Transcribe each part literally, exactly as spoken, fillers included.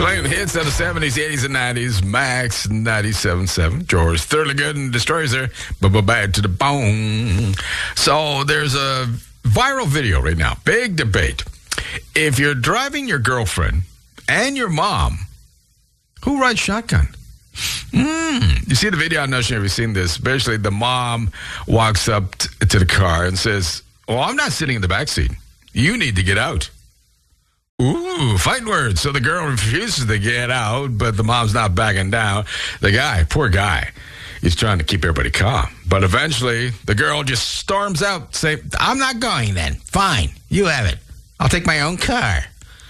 Playing the hits of the seventies, eighties, and nineties. Max ninety-seven point seven. George Thorogood and Destroyers there. Bad to the bone. So there's a viral video right now. Big debate. If you're driving your girlfriend and your mom, who rides shotgun? Mm. You see the video? I'm not sure if you've seen this. Basically, the mom walks up t- to the car and says, well, I'm not sitting in the back seat. You need to get out. Ooh, fighting words. So the girl refuses to get out, but the mom's not backing down. The guy, poor guy, he's trying to keep everybody calm. But eventually, the girl just storms out, saying, I'm not going then. Fine, you have it. I'll take my own car.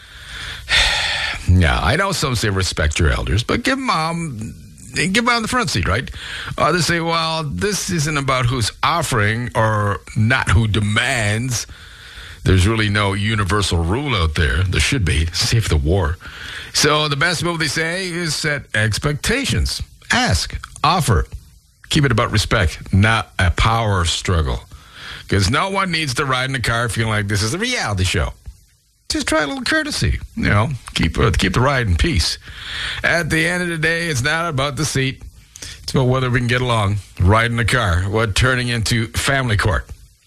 Yeah, I know some say respect your elders, but give mom, give mom the front seat, right? Others say, well, this isn't about who's offering or not who demands. There's really no universal rule out there. There should be. Save the war. So the best move, they say, is set expectations. Ask. Offer. Keep it about respect, not a power struggle. Because no one needs to ride in a car feeling like this is a reality show. Just try a little courtesy. You know, keep, uh, keep the ride in peace. At the end of the day, it's not about the seat. It's about whether we can get along. Ride in the car. What turning into family court.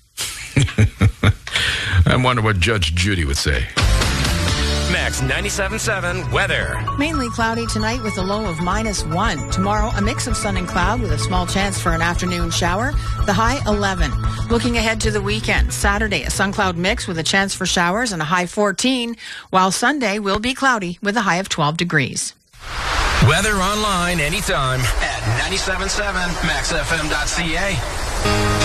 I wonder what Judge Judy would say. Max ninety-seven point seven weather. Mainly cloudy tonight with a low of minus one. Tomorrow, a mix of sun and cloud with a small chance for an afternoon shower. The high eleven. Looking ahead to the weekend, Saturday, a sun cloud mix with a chance for showers and a high fourteen, while Sunday will be cloudy with a high of twelve degrees. Weather online anytime at ninety-seven point seven max f m dot c a.